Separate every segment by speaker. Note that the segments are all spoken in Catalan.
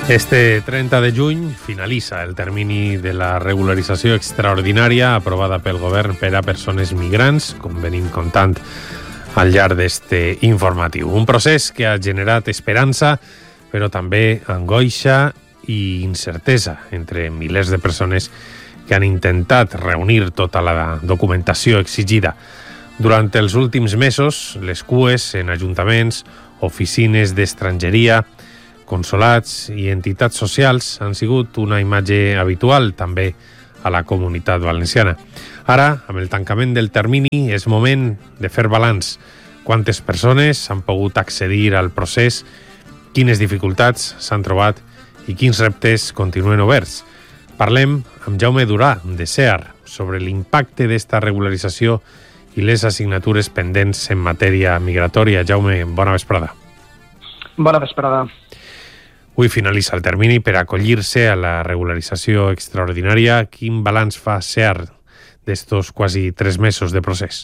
Speaker 1: Este 30 de juny finalitza el termini de la regularització extraordinària aprovada pel govern per a persones migrants, com venim contant al llarg d'este informatiu. Un procés que ha generat esperança, però també angoixa i incertesa entre milers de persones que han intentat reunir tota la documentació exigida. Durant els últims mesos, les cues en ajuntaments, oficines d'estrangeria, consolats i entitats socials han sigut una imatge habitual també a la comunitat valenciana. Ara, amb el tancament del termini, és moment de fer balanç. Quantes persones han pogut accedir al procés, quines dificultats s'han trobat i quins reptes continuen oberts. Parlem amb Jaume Durà, de SEAR, sobre l'impacte d'esta regularització i les assignatures pendents en matèria migratòria. Jaume, bona vesprada.
Speaker 2: Bona vesprada.
Speaker 1: Avui finalitza el termini per acollir-se a la regularització extraordinària. Quin balanç fa SEAR d'estos quasi 3 mesos de procés?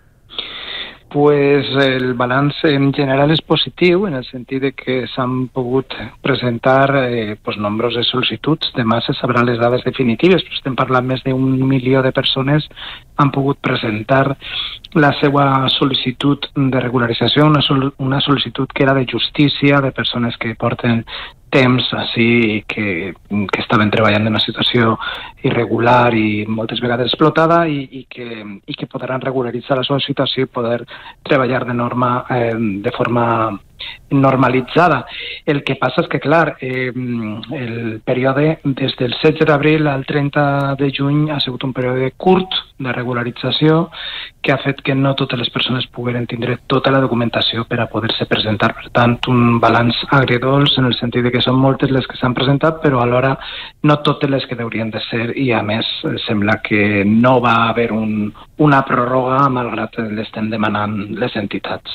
Speaker 2: Pues el balanç en general és positiu, en el sentit de que s'han pogut presentar nombroses sol·licituds. Demà se sabran les dades definitives, però estem parlant més d'1 milió de persones han pogut presentar la seva sol·licitud de regularització, una sol·licitud que era de justícia, de persones que porten temps així que estaven treballant en una situació irregular i moltes vegades explotada i que podran regularitzar la seva situació i poder treballar de forma normalitzada. El que passa és que, clar, el període des del 16 d'abril al 30 de juny ha sigut un període curt de regularització que ha fet que no totes les persones pogueren tindre tota la documentació per a poder-se presentar. Per tant, un balanç agredolç en el sentit de que són moltes les que s'han presentat, però alhora no totes les que haurien de ser, i a més sembla que no va haver una pròrroga malgrat l'estem demanant les entitats.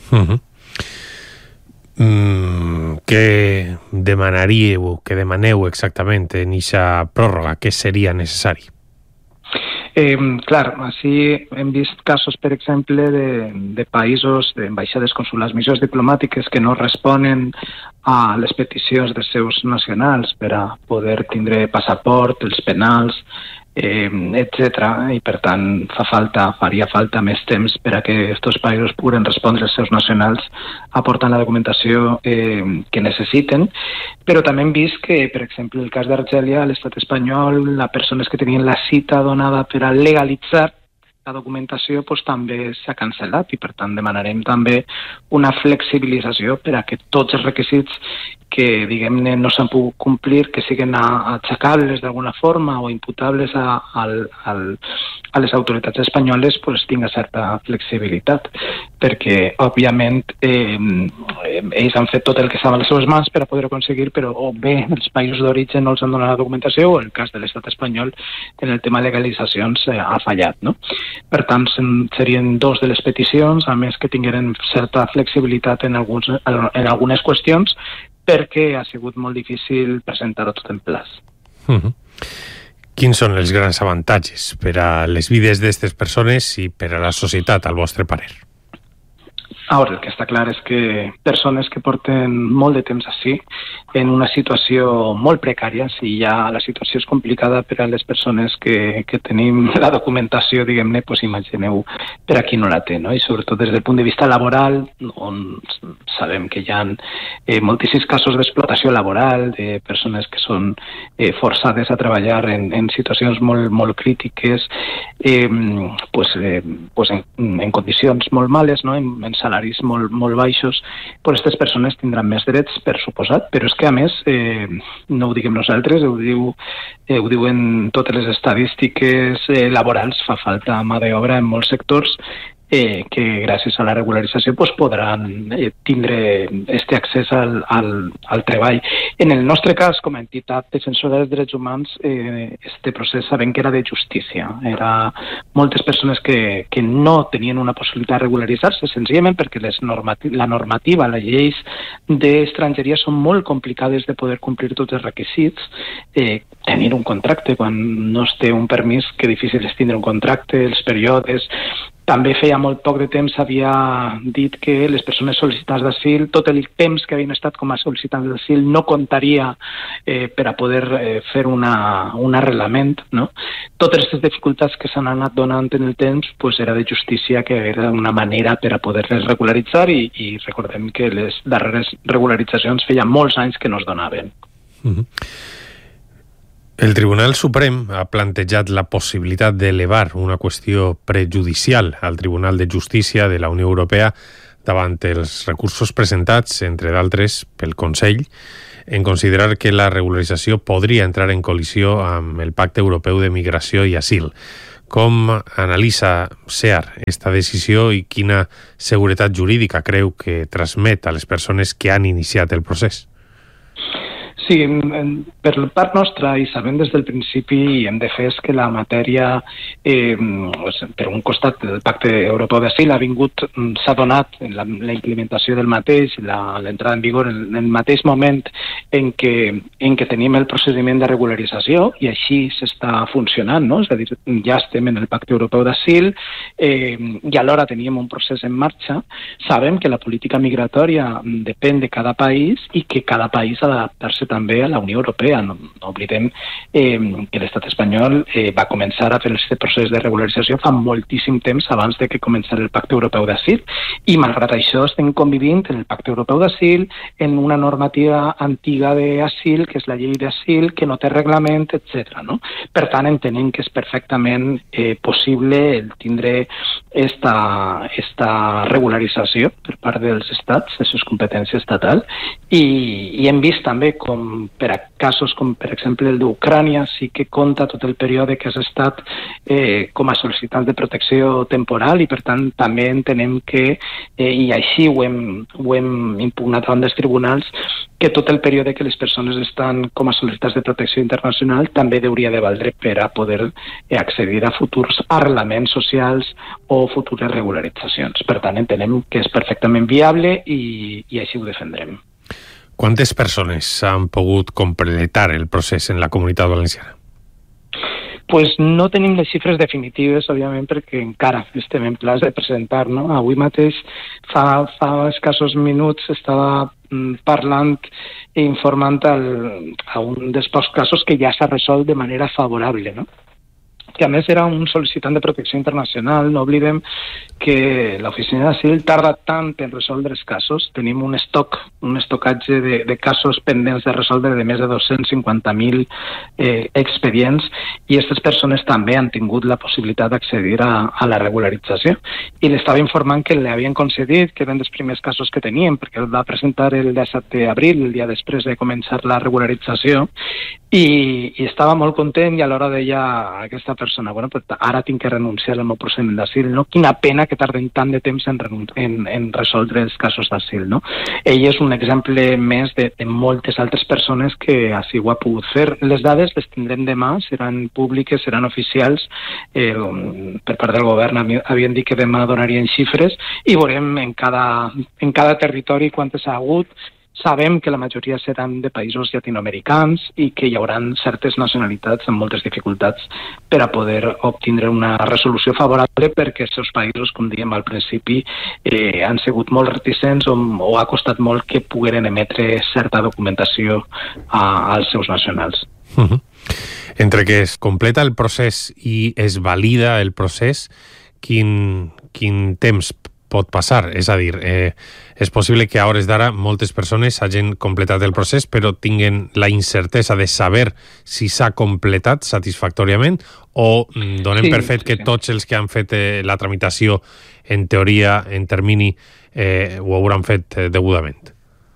Speaker 1: Què demanaríeu, què demaneu exactament en aquesta pròrroga? Què seria necessari?
Speaker 2: Clar, així hem vist casos, per exemple, de països, d'ambaixades consulars, missions diplomàtiques que no responen a les peticions dels seus nacionals per a poder tindre passaport, els penals, etc. I per tant faria falta més temps per a que aquests països puguen respondre als seus nacionals aportant la documentació que necessiten, però també hem vist que, per exemple, el cas d'Argèlia, a l'estat espanyol, les persones que tenien la cita donada per a legalitzar la documentació també s'ha cancel·lat i per tant demanarem també una flexibilització per a que tots els requisits que, diguem-ne, no s'han pogut complir, que siguin aixecables d'alguna forma o imputables a les autoritats espanyoles, tinga certa flexibilitat, perquè, òbviament, ells han fet tot el que estava a les seves mans per a poder-ho aconseguir, però o bé els països d'origen no els han donat la documentació o, en el cas de l'estat espanyol, en el tema de legalitzacions ha fallat, no? Per tant, serien 2 de les peticions, a més que tingueren certa flexibilitat en algunes qüestions, perquè ha sigut molt difícil presentar-ho tot en plaç.
Speaker 1: Quins són els grans avantatges per a les vides d'aquestes persones i per a la societat, al vostre parer?
Speaker 2: Ara, el que està clar és que persones que porten molt de temps així, en una situació molt precària, si ja la situació és complicada per a les persones que tenim la documentació, diguem-ne, imagineu per a qui no la té, no? I sobretot des del punt de vista laboral, on sabem que hi ha moltíssims casos d'explotació laboral, de persones que són forçades a treballar en situacions molt crítiques, en condicions molt males, no? En salaris molt baixos, aquestes persones tindran més drets, per suposat, però és que, a més, no ho diguem nosaltres, ho diuen totes les estadístiques laborals, fa falta mà d'obra en molts sectors que gràcies a la regularització podran tindre aquest accés al treball. En el nostre cas, com a entitat defensora dels drets humans, este procés sabem que era de justícia. Era moltes persones que no tenien una possibilitat de regularitzar-se, senzillament perquè la normativa, les lleis d'estrangeria són molt complicades de poder complir tots els requisits. Tenir un contracte, quan no es té un permís, que difícil és tindre un contracte, els períodes, També feia molt poc de temps havia dit que les persones sol·licitants d'asil, tot el temps que havien estat com a sol·licitants d'asil no comptaria per a poder fer un arrelament, no? Totes aquestes dificultats que s'han anat donant en el temps pues era de justícia, que era una manera per a poder-les regularitzar i recordem que les darreres regularitzacions feia molts anys que no es donaven.
Speaker 1: El Tribunal Suprem ha plantejat la possibilitat d'elevar una qüestió prejudicial al Tribunal de Justícia de la Unió Europea davant els recursos presentats, entre d'altres, pel Consell, en considerar que la regularització podria entrar en col·lisió amb el Pacte Europeu de Migració i Asil. Com analitza SEAR esta decisió i quina seguretat jurídica creu que transmet a les persones que han iniciat el procés?
Speaker 2: Sí, per part nostra, i sabem des del principi, hem de fer és que la matèria, per un costat, el Pacte Europeu d'Asil s'ha donat la implementació del mateix, l'entrada en vigor en el mateix moment en què tenim el procediment de regularització, i així s'està funcionant, no? És a dir, ja estem en el Pacte Europeu d'Asil i alhora teníem un procés en marxa. Sabem que la política migratòria depèn de cada país i que cada país ha d'adaptar-se també a la Unió Europea. No oblidem que l'estat espanyol va començar a fer aquest procés de regularització fa moltíssim temps abans de que començara el Pacte Europeu d'Asil, i malgrat això estem convivint en el Pacte Europeu d'Asil en una normativa antiga d'asil, que és la llei d'asil, que no té reglament, etc. No? Per tant, entenem que és perfectament possible el tindre esta regularització per part dels estats, de les competències estatal, i hem vist també com per a casos com per exemple el d'Ucrània sí que compta tot el període que has estat com a sol·licitant de protecció temporal, i per tant també entenem que, i així ho hem impugnat davant dels tribunals, que tot el període que les persones estan com a sol·licitants de protecció internacional també hauria de valdre per a poder accedir a futurs arrelaments socials o futures regularitzacions. Per tant, entenem que és perfectament viable i així ho defendrem.
Speaker 1: Quantes persones han pogut completar el procés en la Comunitat Valenciana?
Speaker 2: Pues no tenim les xifres definitives, òbviament, perquè encara estem en plaç de presentar, no? Avui mateix, fa escassos minuts, estava parlant i informant a un dels pocs casos que ja s'ha resolt de manera favorable, no? Que a més era un sol·licitant de protecció internacional. No oblidem que l'oficina d'asil tarda tant en resoldre els casos. Tenim un estocatge de casos pendents de resoldre de més de 250.000 expedients, i aquestes persones també han tingut la possibilitat d'accedir a la regularització. I l'estava informant que l'havien concedit, que eren dels primers casos que teníem, perquè el va presentar el 17 d'abril, el dia després de començar la regularització, i estava molt content, i alhora deia a aquesta persona, bueno, pues ara tinc que renunciar al meu procediment d'asil, no? Quina pena que tarden tant de temps en resoldre els casos d'asil, no? Ell és un exemple més de moltes altres persones que així ho ha pogut fer. Les dades les tindrem demà, seran públiques, seran oficials, per part del govern havien dit que demà donarien xifres, i veurem en cada territori quantes ha hagut. Sabem que la majoria seran de països llatinoamericans i que hi haurà certes nacionalitats amb moltes dificultats per a poder obtindre una resolució favorable, perquè els seus països, com dèiem al principi, han sigut molt reticents o ha costat molt que pogueren emetre certa documentació als seus nacionals.
Speaker 1: Entre que es completa el procés i es valida el procés, quin temps pot passar? És a dir, és possible que a hores d'ara moltes persones hagin completat el procés però tinguen la incertesa de saber si s'ha completat satisfactòriament, o donem per fet que tots els que han fet la tramitació en teoria, en termini, ho hauran fet degudament?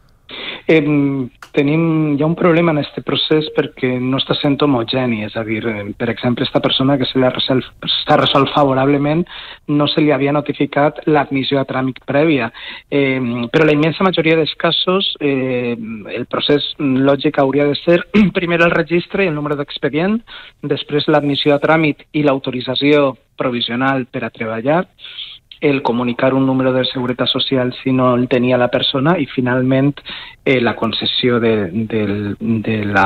Speaker 2: Hi ha un problema en aquest procés perquè no està sent homogeni, és a dir, per exemple, aquesta persona que s'ha resolt favorablement no se li havia notificat l'admissió a tràmit prèvia, però la immensa majoria dels casos el procés lògic hauria de ser primer el registre i el número d'expedient, després l'admissió a tràmit i l'autorització provisional per a treballar, el comunicar un número de seguretat social si no el tenia la persona, i finalment la concessió de la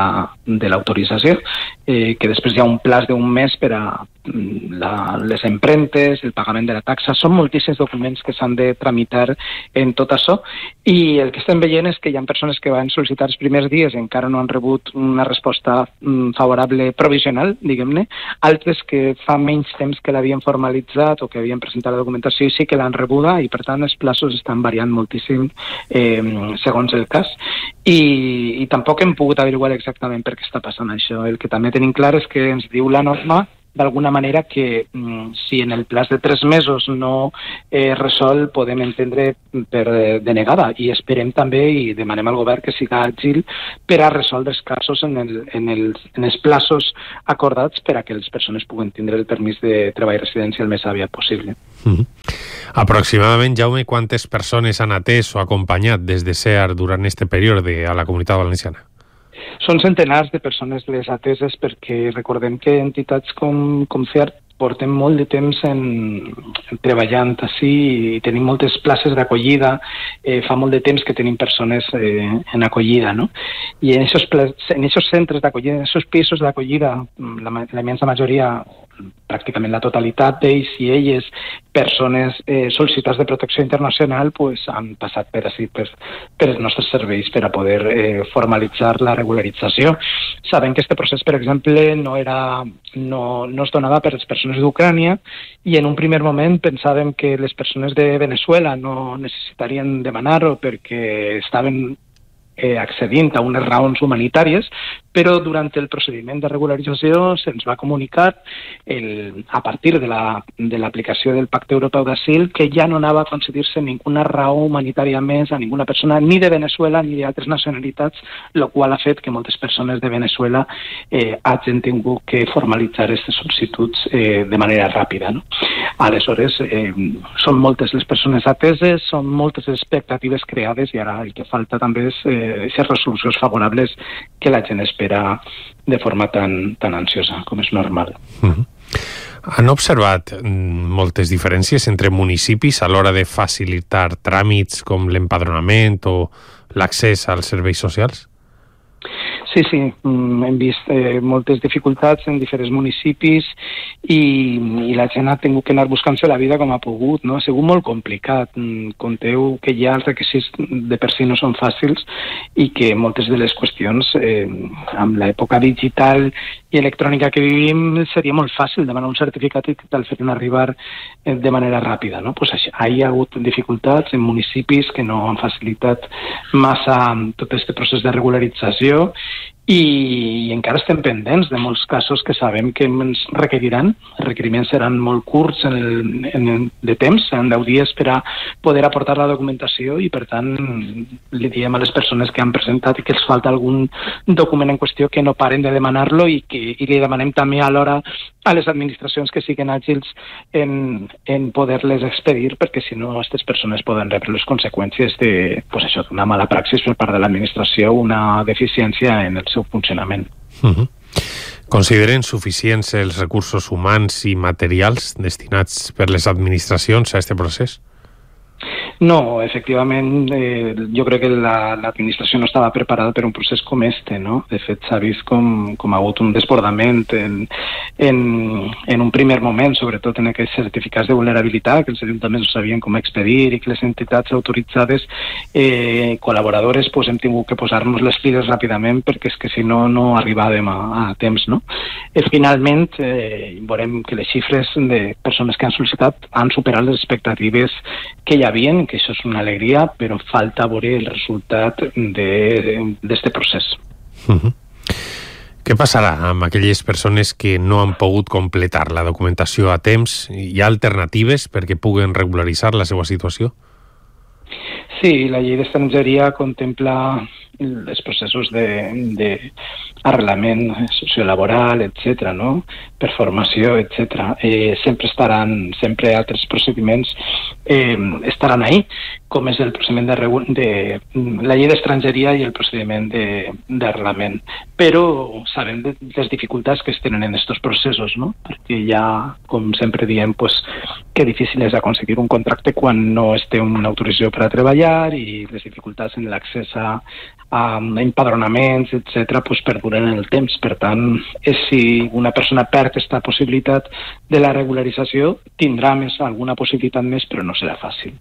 Speaker 2: l'autorització, que després hi ha un plaç d'un mes per a les empremtes, el pagament de la taxa. Són moltíssims documents que s'han de tramitar en tot això, i el que estem veient és que hi ha persones que van sol·licitar els primers dies i encara no han rebut una resposta favorable provisional, diguem-ne, altres que fa menys temps que l'havien formalitzat o que havien presentat la documentació i sí que l'han rebuda, i per tant els plaços estan variant moltíssim segons el cas, i tampoc hem pogut averiguar exactament per què està passant això. El que també tenim clar és que ens diu la norma d'alguna manera que si en el plaç de 3 mesos no resol, podem entendre per denegada, i esperem també i demanem al govern que siga àgil per a resoldre els casos en els plaços acordats per a que les persones puguen tindre el permís de treball i residència el més aviat possible.
Speaker 1: Aproximadament, Jaume, quantes persones han atès o acompanyat des de SEAR durant este període a la Comunitat Valenciana?
Speaker 2: Són centenars de persones les ateses, perquè recordem que entitats com CEAR portem molt de temps treballant així i tenim moltes places d'acollida, fa molt de temps que tenim persones en acollida, no? I en aquests centres d'acollida, en aquests pisos d'acollida, la immensa majoria, pràcticament la totalitat d'ells i elles, persones sol·licitants de protecció internacional, pues, han passat per els nostres serveis per a poder formalitzar la regularització. Sabem que aquest procés, per exemple, no es donava per les persones d'Ucrània, i en un primer moment pensàvem que les persones de Venezuela no necessitarien demanar-ho perquè estaven accedint a unes raons humanitàries, però durant el procediment de regularització se'ns va comunicar a partir de l'aplicació del Pacte Europeu d'Asil que ja no anava a concedir-se ninguna raó humanitària més a ninguna persona ni de Venezuela ni d'altres nacionalitats, el qual ha fet que moltes persones de Venezuela hagin tingut que formalitzar aquestes sol·licituds de manera ràpida, no? Aleshores, són moltes les persones ateses, són moltes les expectatives creades, i ara el que falta també és aquestes resolucions favorables que la gent espera de forma tan ansiosa com és normal.
Speaker 1: Han observat moltes diferències entre municipis a l'hora de facilitar tràmits com l'empadronament o l'accés als serveis socials?
Speaker 2: Sí, hem vist moltes dificultats en diferents municipis i la gent ha tingut que anar buscant-se la vida com ha pogut, no? Ha sigut molt complicat. Conteu que ja els requisits de per si no són fàcils i que moltes de les qüestions, amb l'època digital i electrònica que vivim, seria molt fàcil demanar un certificat i que te'l feien arribar de manera ràpida, no? Pues hi ha hagut dificultats en municipis que no han facilitat massa tot aquest procés de regularització, i encara estem pendents de molts casos que sabem que ens requeriran. Els requeriments seran molt curts de temps, seran 10 dies per a poder aportar la documentació, i per tant li diem a les persones que han presentat i que els falta algun document en qüestió que no paren de demanar-lo, i li demanem també alhora a les administracions que siguin àgils en poder-les expedir, perquè si no aquestes persones poden rebre les conseqüències d'una mala praxis per part de l'administració, una deficiència en el seu funcionament.
Speaker 1: Consideren suficients els recursos humans i materials destinats per les administracions a aquest procés?
Speaker 2: No, efectivament, jo crec que l'administració no estava preparada per un procés com este, no? De fet, s'ha vist com ha hagut un desbordament en un primer moment, sobretot en aquests certificats de vulnerabilitat, que els ajuntaments no sabien com expedir i que les entitats autoritzades col·laboradores hem tingut que posar-nos les piles ràpidament, perquè és que si no, no arribàvem a temps, no? Finalment, veurem que les xifres de persones que han sol·licitat han superat les expectatives que hi havia, que això és una alegria, però falta veure el resultat d'este procés.
Speaker 1: Què passarà amb aquelles persones que no han pogut completar la documentació a temps? Hi ha alternatives perquè puguen regularitzar la seva situació?
Speaker 2: Sí, la llei d'estrangeria contempla els processos d'arrelament sociolaboral, etc., no? Per formació, etc. Sempre altres procediments estaran ahí, com és el procediment de la llei d'estrangeria i el procediment d'arrelament. Però sabem de les dificultats que es tenen en aquests processos, no? Perquè ja, com sempre diem, que difícil és aconseguir un contracte quan no es té una autorització per a treballar, i les dificultats en l'accés a empadronaments, etc., perduren en el temps. Per tant, si una persona perd aquesta possibilitat de la regularització, tindrà alguna possibilitat més, però no serà fàcil.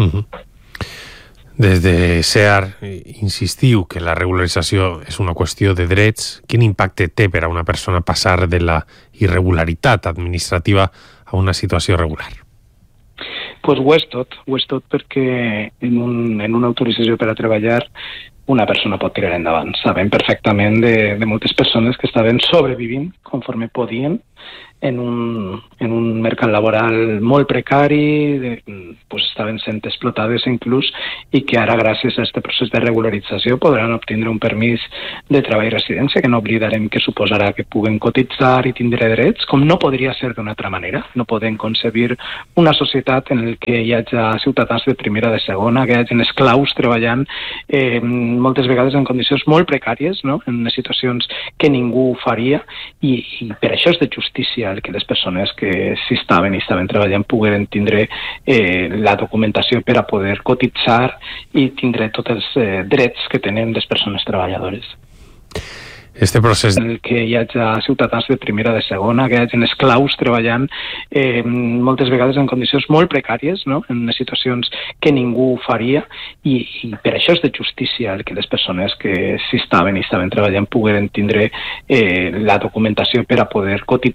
Speaker 1: Des de SEAR insistiu que la regularització és una qüestió de drets. Quin impacte té per a una persona passar de la irregularitat administrativa a una situació regular?
Speaker 2: Pues ho és tot perquè en una autorització per a treballar una persona pot tirar endavant. Sabem perfectament de moltes persones que estaven sobrevivint conforme podien en un mercat laboral molt precari, estaven sent explotades inclús, i que ara gràcies a aquest procés de regularització podran obtindre un permís de treball i residència, que no oblidarem que suposarà que puguen cotitzar i tindre drets, com no podria ser d'una altra manera. No podem concebir una societat en la que hi hagi ciutadans de primera, de segona, que hi hagi esclaus treballant moltes vegades en condicions molt precàries, no? En unes situacions que ningú faria, i per això és de justícia el que les persones que s'hi estaven treballant pogueren tindre la documentació per a poder cotitzar i tindre tots els drets que tenen les persones treballadores.
Speaker 1: Este procés...
Speaker 2: En el que hi hagi ciutadans de primera, de segona, que hi hagi esclaus treballant moltes vegades en condicions molt precàries, no? En unes situacions que ningú faria, i per això és de justícia el que les persones que s'hi estaven treballant pogueren tindre la documentació per a poder cotitzar